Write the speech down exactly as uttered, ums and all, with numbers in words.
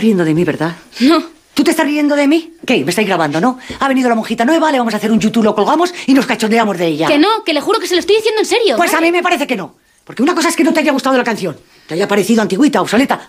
riendo de mí, ¿verdad? No. ¿Tú te estás riendo de mí? ¿Qué? Me estáis grabando, ¿no? Ha venido la monjita nueva, le vamos a hacer un YouTube, lo colgamos y nos cachondeamos de ella. Que no, que le juro que se lo estoy diciendo en serio. Pues ¿vale? a mí me parece que no. Porque una cosa es que no te haya gustado la canción, te haya parecido antigüita, obsoleta.